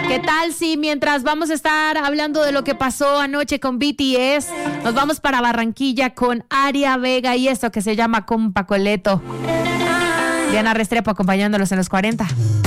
¿Qué tal si mientras vamos a estar hablando de lo que pasó anoche con BTS, nos vamos para Barranquilla con Aria Vega y esto que se llama Compa Coleto? Diana Restrepo acompañándolos en los 40.